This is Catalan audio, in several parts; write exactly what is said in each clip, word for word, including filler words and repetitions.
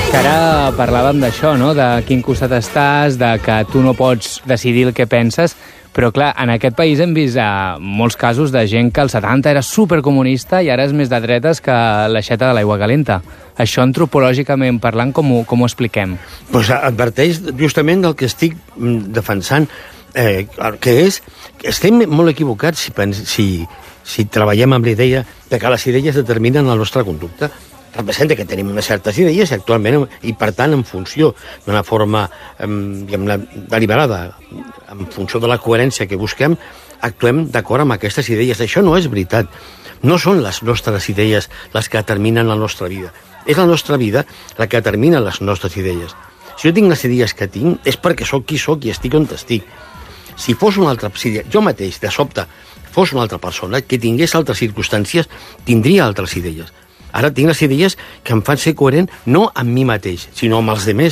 Que ara parlàvem d'això, no?, de quin costat estàs, de que tu no pots decidir el que penses, però clar, en aquest país hem vist eh, molts casos de gent que als setanta era supercomunista i ara és més de dretes que l'aixeta de l'aigua calenta. Això antropològicament parlant, com ho, com ho expliquem? Pues adverteix justament del que estic defensant, eh, que és que estem molt equivocats si, si, si treballem amb la idea de que les idees determinen la nostra conducta. Representa que tenim unes certes idees i actualment, i per tant, en funció d'una forma eh, diguem-ne, deliberada, en funció de la coherència que busquem, actuem d'acord amb aquestes idees. Això no és veritat. No són les nostres idees les que determinen la nostra vida. És la nostra vida la que determina les nostres idees. Si jo tinc les idees que tinc, és perquè sóc qui sóc i estic on estic. Si fos una altra... Si jo mateix, de sobte, fos una altra persona que tingués altres circumstàncies, tindria altres idees. Ara tinc les idees que em fan ser coherent no amb mi mateix, sinó amb els demés,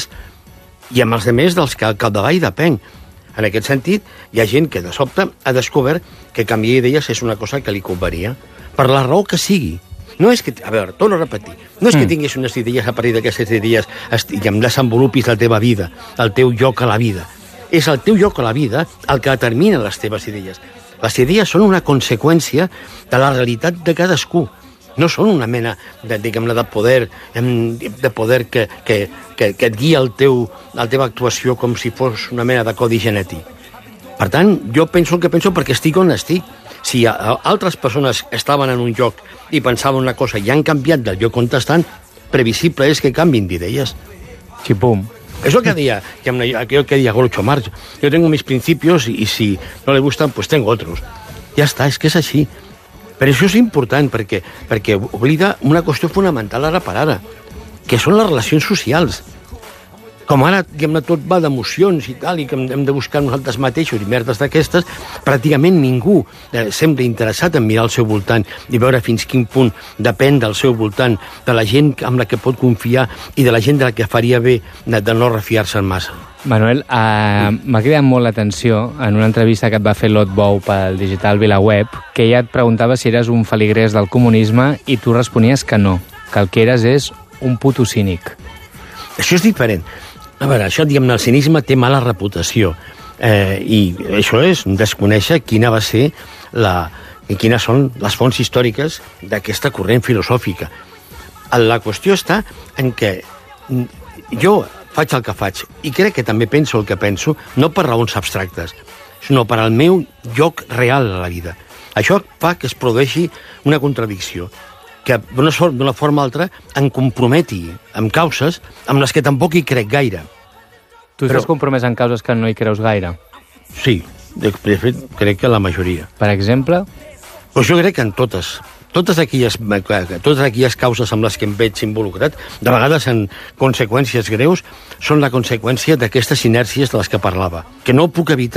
i amb els demés dels que al capdavall depèn. En aquest sentit, hi ha gent que de sobte ha descobert que canviar idees és una cosa que li convenia, per la raó que sigui. No és que, a veure, torno a repetir, no és que tinguis unes idees a partir d'aquestes idees i em desenvolupis la teva vida, el teu lloc a la vida. És el teu lloc a la vida el que determina les teves idees. Les idees són una conseqüència de la realitat de cadascú. No són una mena de, diguem-ne, de poder, de poder que, que, que, que et guia el teu, la teva actuació com si fos una mena de codi genètic. Per tant, jo penso el que penso perquè estic on estic. Si altres persones estaven en un lloc i pensaven una cosa i han canviat del lloc on estan, previsible és que canvin d'idees. Xipum. Es lo que decía, que, que decía Groucho Marx. Yo tengo mis principios y, y si no le gustan, pues tengo otros. Ja està, és que és així. Però això és important perquè, perquè oblida una qüestió fonamental ara per ara, que són les relacions socials. Com ara, diguem-ne, tot va d'emocions i tal, i que hem de buscar nosaltres mateixos i merdes d'aquestes, pràcticament ningú eh, sembla interessat en mirar al seu voltant i veure fins quin punt depèn del seu voltant, de la gent amb la que pot confiar i de la gent de la que faria bé de, de no refiar-se'n massa. Manuel, eh, m'ha cridat molt l'atenció en una entrevista que et va fer Lot Bou pel digital VilaWeb, que ella et preguntava si eres un feligrès del comunisme i tu responies que no, que el que eres és un puto cínic. Això és diferent. A veure, això, diguem-ne, el cinisme té mala reputació, eh, i això és desconèixer quina va ser la, i quines són les fonts històriques d'aquesta corrent filosòfica. La qüestió està en què jo faig el que faig, i crec que també penso el que penso, no per raons abstractes, sinó per al meu lloc real a la vida. Això fa que es produeixi una contradicció, que d'una forma o altra em comprometi amb causes amb les que tampoc hi crec gaire. Tu estàs compromès en causes que no hi creus gaire? Sí, de fet, crec que la majoria. Per exemple? Pues jo crec que en totes. Totes aquelles, totes aquelles causes amb les que em veig involucrat, de vegades en conseqüències greus, són la conseqüència d'aquestes inèrcies de les que parlava, que no puc evitar.